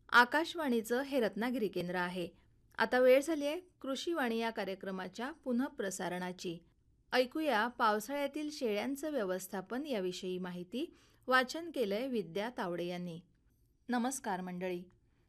आकाशवाणीचं हे रत्नागिरी केंद्र आहे. आता वेळ झाली आहे कृषीवाणी या कार्यक्रमाच्या पुनःप्रसारणाची. ऐकूया पावसाळ्यातील शेळ्यांचं व्यवस्थापन याविषयी माहिती. वाचन केलंय विद्या तावडे यांनी. नमस्कार मंडळी.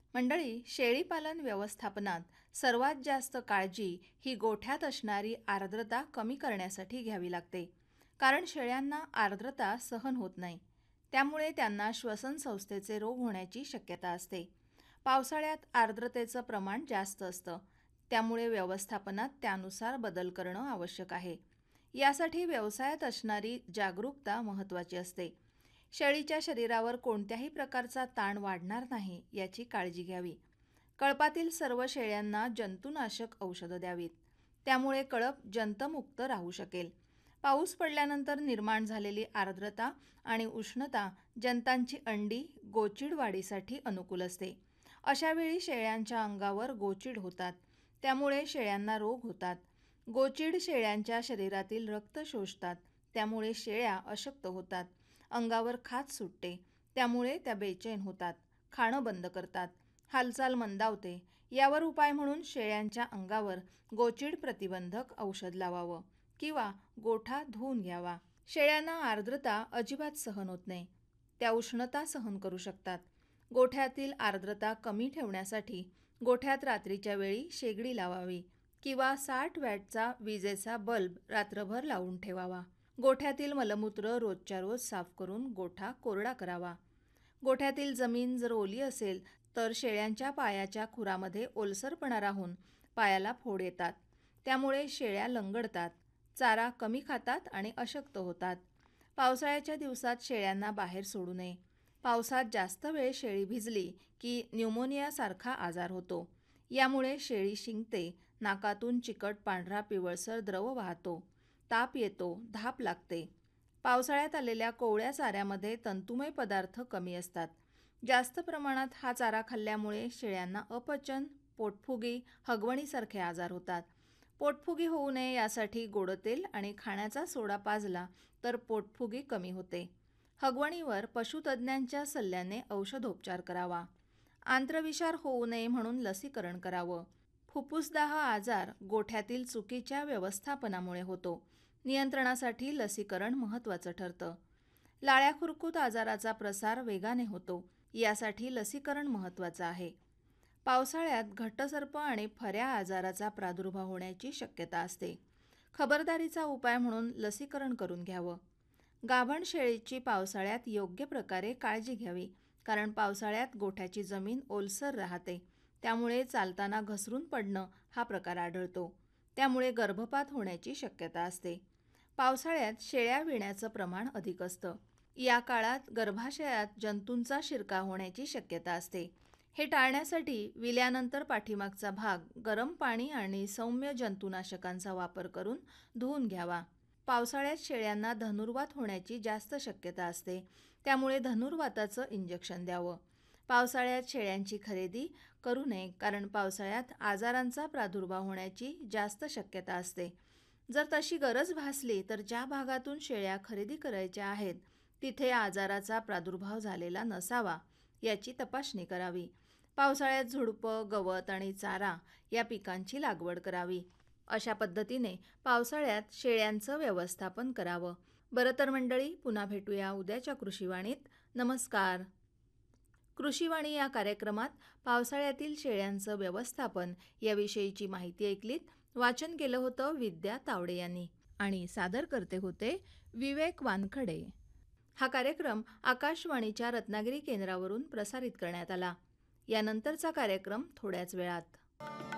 शेळीपालन व्यवस्थापनात सर्वात जास्त काळजी ही गोठ्यात असणारी आर्द्रता कमी करण्यासाठी घ्यावी लागते. कारण शेळ्यांना आर्द्रता सहन होत नाही. त्यामुळे त्यांना श्वसन संस्थेचे रोग होण्याची शक्यता असते. पावसाळ्यात आर्द्रतेचं प्रमाण जास्त असतं. त्यामुळे व्यवस्थापनात त्यानुसार बदल करणं आवश्यक आहे. यासाठी व्यवसायात असणारी जागरूकता महत्त्वाची असते. शेळीच्या शरीरावर कोणत्याही प्रकारचा ताण वाढणार नाही याची काळजी घ्यावी. कळपातील सर्व शेळ्यांना जंतुनाशक औषधं द्यावीत. त्यामुळे कळप जंतमुक्त राहू शकेल. पाऊस पडल्यानंतर निर्माण झालेली आर्द्रता आणि उष्णता जंतांची अंडी गोचिड वाढीसाठी अनुकूल असते. अशावेळी शेळ्यांच्या अंगावर गोचिड होतात. त्यामुळे शेळ्यांना रोग होतात. गोचिड शेळ्यांच्या शरीरातील रक्त शोषतात. त्यामुळे शेळ्या अशक्त होतात. अंगावर खाज सुटते. त्यामुळे त्या बेचैन होतात. खाणं बंद करतात. हालचाल मंदावते. यावर उपाय म्हणून शेळ्यांच्या अंगावर गोचिड प्रतिबंधक औषध लावावं किंवा गोठा धुवून घ्यावा. शेळ्यांना आर्द्रता अजिबात सहन होत नाही. त्या उष्णता सहन करू शकतात. गोठ्यातील आर्द्रता कमी ठेवण्यासाठी गोठ्यात रात्रीच्या वेळी शेगडी लावावी किंवा 60 वॅटचा विजेचा बल्ब रात्रभर लावून ठेवावा. गोठ्यातील मलमूत्र रोजच्या रोज साफ करून गोठा कोरडा करावा. गोठ्यातील जमीन जर ओली असेल तर शेळ्यांच्या पायाच्या खुरामध्ये ओलसरपणा राहून पायाला फोड येतात. त्यामुळे शेळ्या लंगडतात, चारा कमी खातात आणि अशक्त होतात. पावसाळ्याच्या दिवसात शेळ्यांना बाहेर सोडू नये. पावसात जास्त वेळ शेळी भिजली की न्यूमोनियासारखा आजार होतो. यामुळे शेळी शिंकते, नाकातून चिकट पांढरा पिवळसर द्रव वाहतो, ताप येतो, धाप लागते. पावसाळ्यात आलेल्या कोवळ्या चाऱ्यामध्ये तंतुमय पदार्थ कमी असतात. जास्त प्रमाणात हा चारा खाल्ल्यामुळे शेळ्यांना अपचन, पोटफुगी, हगवणीसारखे आजार होतात. पोटफुगी होऊ नये यासाठी गोडं तेल आणि खाण्याचा सोडा पाजला तर पोटफुगी कमी होते. हगवणीवर पशुतज्ञांच्या सल्ल्याने औषधोपचार करावा. आंत्रविषार होऊ नये म्हणून लसीकरण करावं. फुफ्फुसदाह हा आजार गोठ्यातील चुकीच्या व्यवस्थापनामुळे होतो. नियंत्रणासाठी लसीकरण महत्त्वाचं ठरतं. लाळ्या खुरकूत आजाराचा प्रसार वेगाने होतो. यासाठी लसीकरण महत्त्वाचं आहे. पावसाळ्यात घट्टसर्प आणि फऱ्या आजाराचा प्रादुर्भाव होण्याची शक्यता असते. खबरदारीचा उपाय म्हणून लसीकरण करून घ्यावं. गाभण शेळीची पावसाळ्यात योग्य प्रकारे काळजी घ्यावी. कारण पावसाळ्यात गोठ्याची जमीन ओलसर राहते. त्यामुळे चालताना घसरून पडणं हा प्रकार आढळतो. त्यामुळे गर्भपात होण्याची शक्यता असते. पावसाळ्यात शेळ्या विण्याचं प्रमाण अधिक असतं. या काळात गर्भाशयात जंतूंचा शिरकाव होण्याची शक्यता असते. हे टाळण्यासाठी विल्यानंतर पाठीमागचा भाग गरम पाणी आणि सौम्य जंतुनाशकांचा वापर करून धुवून घ्यावा. पावसाळ्यात शेळ्यांना धनुर्वात होण्याची जास्त शक्यता असते. त्यामुळे धनुर्वाताचं इंजेक्शन द्यावं. पावसाळ्यात शेळ्यांची खरेदी करू नये कारण पावसाळ्यात आजारांचा प्रादुर्भाव होण्याची जास्त शक्यता असते. जर तशी गरज भासली तर ज्या भागातून शेळ्या खरेदी करायच्या आहेत तिथे आजाराचा प्रादुर्भाव झालेला नसावा याची तपासणी करावी. पावसाळ्यात झुडपं, गवत आणि चारा या पिकांची लागवड करावी. अशा पद्धतीने पावसाळ्यात शेळ्यांचं व्यवस्थापन करावं. बरं तर मंडळी, पुन्हा भेटूया उद्याच्या कृषीवाणीत. नमस्कार. कृषीवाणी या कार्यक्रमात पावसाळ्यातील शेळ्यांचं व्यवस्थापन याविषयीची माहिती ऐकलीत. वाचन केलं होतं विद्या तावडे यांनी आणि सादर करते होते विवेक वानखडे. हा कार्यक्रम आकाशवाणीच्या रत्नागिरी केंद्रावरून प्रसारित करण्यात आला. यानंतरचा कार्यक्रम थोड्याच वेळात.